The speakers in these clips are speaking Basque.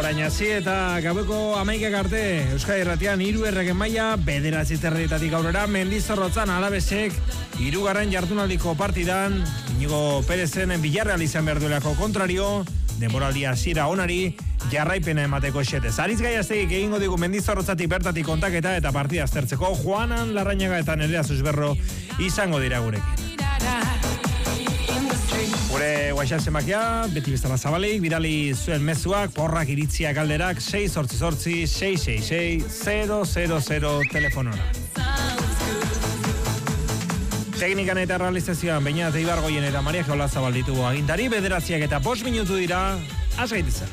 orain hasi eta gaueko 11 arte Euskadi Irratian 3 erregen maila 9:30 aurrera Mendizorrotzan Alabesek 3. jardunaldiko partidan Iñigo Perezen Villarreal izan behar duelako kontrario, denboraldia hasiera onari jarraipena emateko xetez. Aritz Gaiaztegik egingo digu Mendizorrotzatik bertatik kontaketa eta partida aztertzeko. Juanan Larrañaga eta Nerea Zuzberro izango dira gurekin. Gure WhatsApp zenbakia, beti bezala zabalik, bidali zuen mezuak, porrak, iritziak, galderak, 688-666-000 telefonora. Teknikan eta realizazioan, Beñat Eibargoien eta Maria Jola Zabalditugu agintari, 9 eta 5 minutu dira, has gaitezen.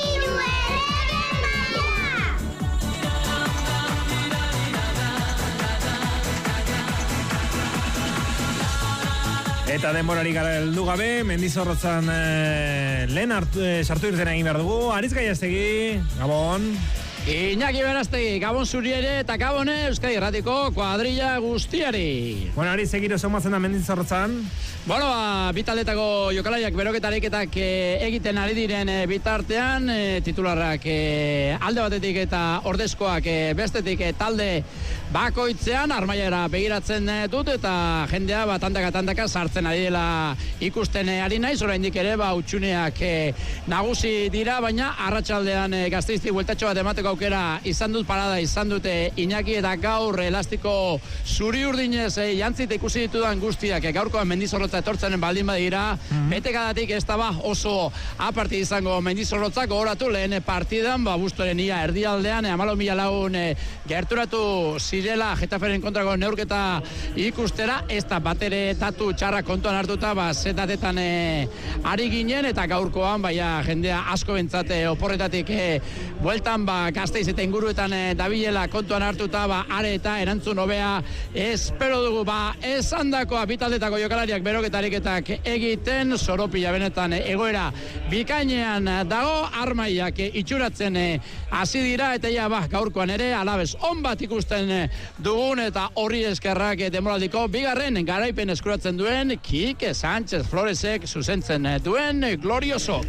Eta denborari gara heldu gabe, Mendizorrotzan lehen sartu irten egin behar dugu. Aritz Gaiaztegi, Gabon. Iñaki Berastegi, Gabon zuri ere eta Gabone Euskadi Irratiko kuadrilla guztiari. Bueno, Aritz, egiro zomatzen da Mendizorrotzan? Bueno, bitaldetako jokalariak beroketareketak egiten ari diren bitartean, titularrak alde batetik eta ordezkoak bestetik talde bakoitzean, armaiara begiratzen dut eta jendea tandaka sartzen ari dela ikusten ari naiz, oraindik ere utxuneak nagusi dira, baina arratsaldean Gasteizti bueltatxo bat emateko aukera izan dut, parada izan dute Iñaki eta gaur elastiko zuri urdinez jantzita ikusi ditudan guztiak gaurkoan Mendizorrotza etortzenen baldin badira, betekadatik ez da oso aparti izango Mendizorrotzak, gogoratu lehen partidan, bustoren ia erdialdean, 14.000 lagun gerturatu zirela Getaferen kontrako neurketa ikustera, ez da batere tatu txarra kontuan hartuta, zetatetan ari ginen, eta gaurkoan, jendea asko bentzate oporretatik bueltan, Gasteiz eta inguruetan dabilela kontuan hartuta, are eta erantzun hobea espero dugu, esandakoa bitaldetako jokalariak beroketariketak egiten, Zoropila benetan egoera bikainean dago, armaiak itxuratzen hasi dira, eta gaurkoan ere Alabes on bat ikusten dugun, eta horri eskerrak demoraldiko bigarren garaipen eskuratzen duen Kike Sánchez Floresek zuzentzen duen gloriosok.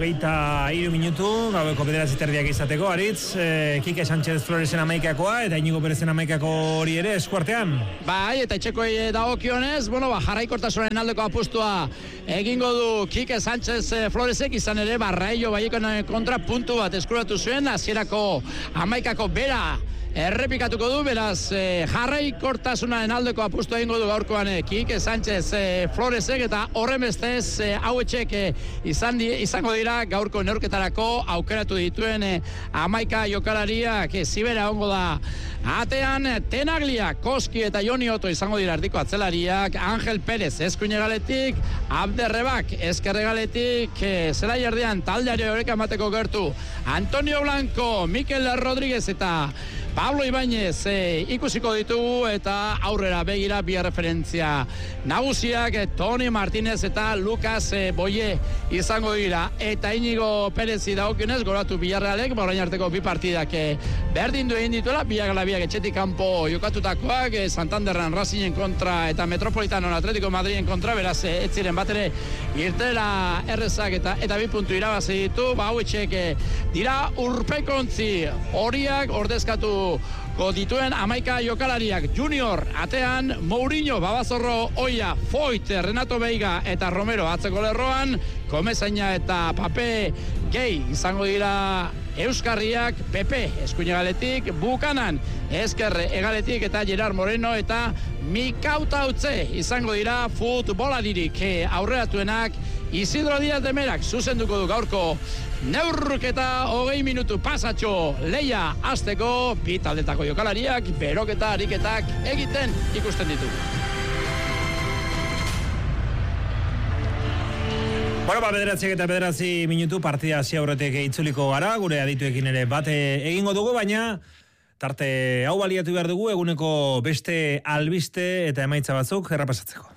23 minutu, gaueko 9:30 izateko, Aritz, Kike Sánchez Floresen amaikakoa, eta Iñigo Perezen amaikako hori ere eskuartean. Eta etxekoi dagokionez, jarraikortasunaren aldeko apustua egingo du Kike Sánchez Floresek, izan ere Raio Valleconen kontra puntu bat eskuratu zuen, hasierako amaikako bera errepikatuko du, beraz jarraikortasunaren aldeko apustu egingo du gaurkoan Kike Sánchez Floresek, eta horren bestez hauetxek izango dira gaurko neurketarako aukeratu dituen amaika jokalariak. Zibera ongo da atean, Tenaglia, Koski eta Joni Oto izango dira erdiko atzelariak, Ángel Pérez eskuinegaletik, Abderrebak eskerregaletik, zelai erdian taldeari horreka emateko gertu Antonio Blanco, Mikel Rodríguez eta Pablo Ibáñez ikusiko ditugu, eta aurrera begira bi referentzia nagusiak Toni Martínez eta Lucas Boye izango dira, eta Iñigo Perezi dagokionez goratu Villarrealek, orain arteko bi partidak berdin du egin dituela, biak etxetik kanpo jokatutakoak, Santanderran Racingen kontra eta Metropolitanon Atletico Madriden kontra, beraz ez ziren batere irtera errezak eta bi puntu irabazi ditu, hauetxek dira urpekontzi horiak ordezkatu dituen amaika jokalariak. Junior atean, Mourinho, Babazorro, Oia, Foyt, Renato Veiga eta Romero atzeko lerroan, Komezaina eta Pape Gehi izango dira euskarriak, Pepe eskuinegaletik, Bukanan eskerre egaletik eta Gerard Moreno eta Mikauta Utze izango dira futbolaririk aurreratuenak. Isidro Díaz de Merak zuzenduko du gaurko neurketa, 20 minutu pasatxo leia hasteko, bi taldetako jokalariak beroketa ariketak egiten ikusten ditugu. Bueno, 9:09 minutu partida hasi aurretik itzuliko gara, gure adituekin ere bate egingo dugu, baina tarte hau baliatu behar dugu eguneko beste albiste eta emaitza batzuk errepasatzeko.